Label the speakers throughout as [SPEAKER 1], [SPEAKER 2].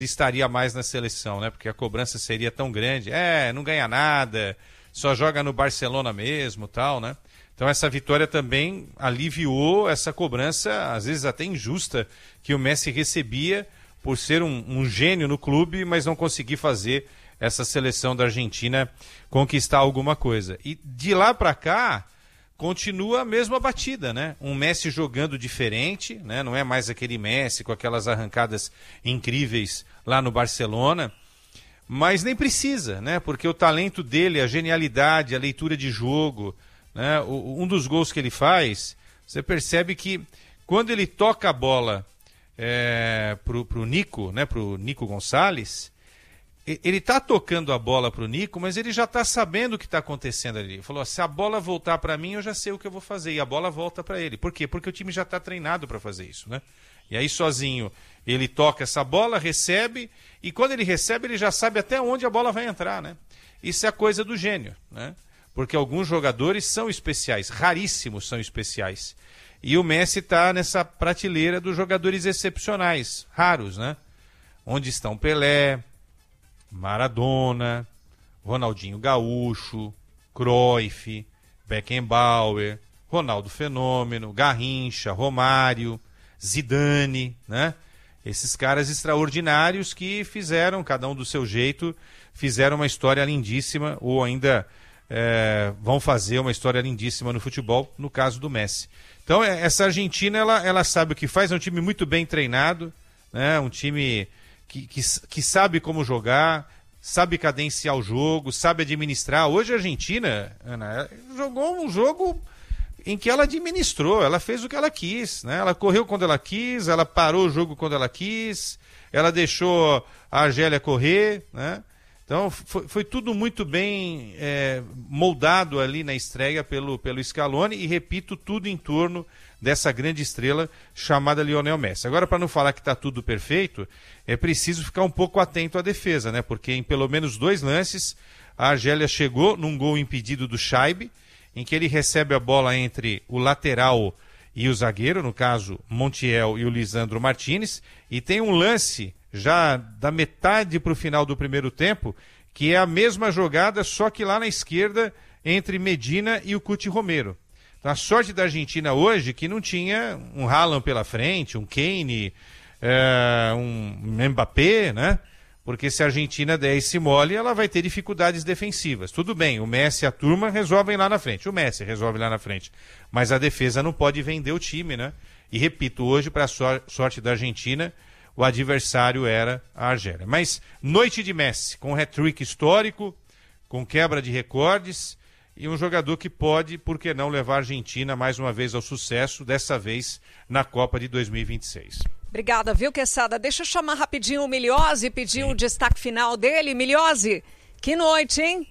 [SPEAKER 1] estaria mais na seleção, né? Porque a cobrança seria tão grande. Não ganha nada, só joga no Barcelona mesmo, tal, né? Então essa vitória também aliviou essa cobrança, às vezes até injusta, que o Messi recebia por ser um gênio no clube, mas não conseguir fazer essa seleção da Argentina conquistar alguma coisa. E de lá para cá, continua a mesma batida, né? Um Messi jogando diferente, né? Não é mais aquele Messi com aquelas arrancadas incríveis lá no Barcelona, mas nem precisa, né? Porque o talento dele, a genialidade, a leitura de jogo, né? Um dos gols que ele faz, você percebe que quando ele toca a bola pro Nico, né? Pro Nico Gonçalves, ele está tocando a bola para o Nico, mas ele já está sabendo o que está acontecendo ali. Ele falou, se a bola voltar para mim, eu já sei o que eu vou fazer. E a bola volta para ele. Por quê? Porque o time já está treinado para fazer isso, né? E aí sozinho ele toca essa bola, recebe, e quando ele recebe, ele já sabe até onde a bola vai entrar, né? Isso é a coisa do gênio, né? Porque alguns jogadores são especiais, raríssimos são especiais. E o Messi está nessa prateleira dos jogadores excepcionais, raros, né? Onde estão Pelé, Maradona, Ronaldinho Gaúcho, Cruyff, Beckenbauer, Ronaldo Fenômeno, Garrincha, Romário, Zidane, né? Esses caras extraordinários que fizeram, cada um do seu jeito, fizeram uma história lindíssima, ou ainda vão fazer uma história lindíssima no futebol, no caso do Messi. Então, essa Argentina, ela sabe o que faz, é um time muito bem treinado, né? Um time que sabe como jogar, sabe cadenciar o jogo, sabe administrar. Hoje a Argentina, Ana, jogou um jogo em que ela administrou, ela fez o que ela quis, né? Ela correu quando ela quis, ela parou o jogo quando ela quis, ela deixou a Argélia correr, né? Então foi tudo muito bem moldado ali na estreia pelo Scaloni e, repito, tudo em torno dessa grande estrela chamada Lionel Messi. Agora, para não falar que está tudo perfeito, é preciso ficar um pouco atento à defesa, né? Porque em pelo menos 2 lances, a Argélia chegou num gol impedido do Scheibe, em que ele recebe a bola entre o lateral e o zagueiro, no caso, Montiel e o Lisandro Martinez, e tem um lance já da metade para o final do primeiro tempo, que é a mesma jogada, só que lá na esquerda, entre Medina e o Cuti Romero. Então, a sorte da Argentina hoje que não tinha um Haaland pela frente, um Kane, um Mbappé, né? Porque se a Argentina der esse mole, ela vai ter dificuldades defensivas. Tudo bem, o Messi e a turma resolvem lá na frente. O Messi resolve lá na frente. Mas a defesa não pode vender o time, né? E repito, hoje, para a sorte da Argentina, o adversário era a Argélia. Mas noite de Messi, com hat-trick histórico, com quebra de recordes, e um jogador que pode, por que não, levar a Argentina mais uma vez ao sucesso, dessa vez na Copa de 2026.
[SPEAKER 2] Obrigada, viu, Quesada? Deixa eu chamar rapidinho o Miliose e pedir o destaque final dele. Miliose, que noite, hein?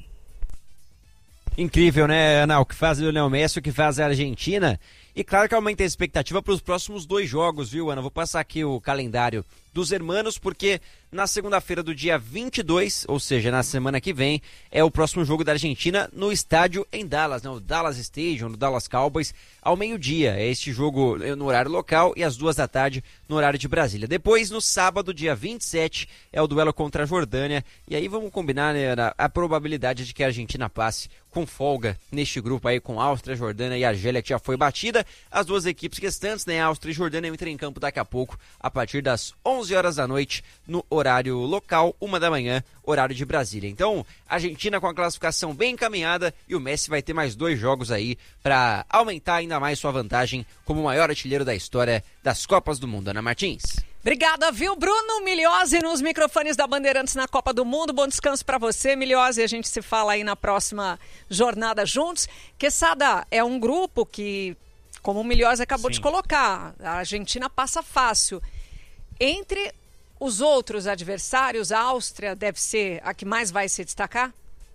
[SPEAKER 3] Incrível, né, Ana? O que faz o Lionel Messi, o que faz a Argentina. E claro que aumenta a expectativa para os próximos 2 jogos, viu, Ana? Vou passar aqui o calendário dos hermanos, porque na segunda-feira do dia 22, ou seja, na semana que vem, é o próximo jogo da Argentina no estádio em Dallas, né? O Dallas Stadium, no Dallas Cowboys, ao meio-dia. É este jogo no horário local e às 2 da tarde no horário de Brasília. Depois, no sábado, dia 27, é o duelo contra a Jordânia. E aí vamos combinar, né, a probabilidade de que a Argentina passe com folga neste grupo aí com Áustria, Jordânia e Argélia, que já foi batida. As 2 equipes restantes, né, Áustria e Jordânia, entram em campo daqui a pouco, a partir das 11 horas da noite, no horário local, 1 da manhã, horário de Brasília. Então, a Argentina com a classificação bem encaminhada e o Messi vai ter mais 2 jogos aí para aumentar ainda mais sua vantagem como o maior artilheiro da história das Copas do Mundo. Ana Martins.
[SPEAKER 2] Obrigada, viu, Bruno Miliose, nos microfones da Bandeirantes na Copa do Mundo. Bom descanso para você, Miliose. A gente se fala aí na próxima jornada juntos. Quesada, é um grupo que, como o Miliose acabou de colocar, a Argentina passa fácil. Entre os outros adversários, a Áustria deve ser a que mais vai se destacar?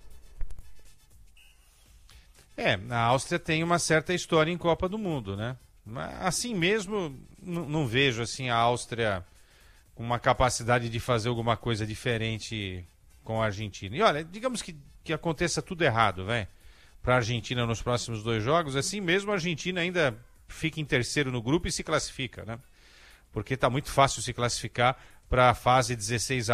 [SPEAKER 1] A Áustria tem uma certa história em Copa do Mundo, né? Assim mesmo, não vejo assim, a Áustria com uma capacidade de fazer alguma coisa diferente com a Argentina. E olha, digamos que aconteça tudo errado, para a Argentina nos próximos 2 jogos, assim mesmo a Argentina ainda fica em terceiro no grupo e se classifica, né? Porque está muito fácil se classificar para a fase 16